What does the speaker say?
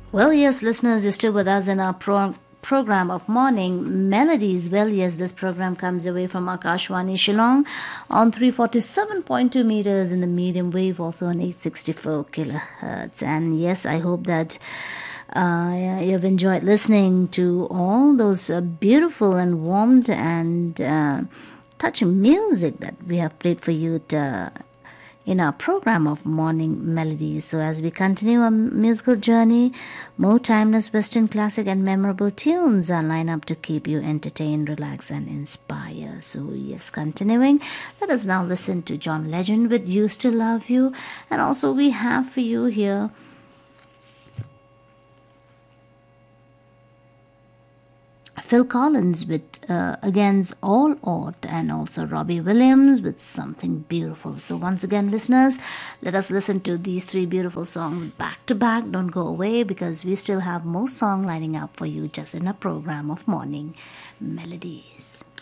Well, yes, listeners, you're still with us in our program of Morning Melodies. Well, yes, this program comes away from Akashwani Shillong on 347.2 meters in the medium wave, also on 864 kilohertz. And yes, I hope that you've enjoyed listening to all those beautiful and warmed and touching music that we have played for you in our program of Morning Melodies. So as we continue our musical journey, more timeless Western classic and memorable tunes are lined up to keep you entertained, relaxed and inspired. So yes, continuing, let us now listen to John Legend with Used to Love You. And also we have for you here Phil Collins with Against All Odds, and also Robbie Williams with Something Beautiful. So once again, listeners, let us listen to these three beautiful songs back to back. Don't go away, because we still have more song lining up for you just in a program of Morning Melodies.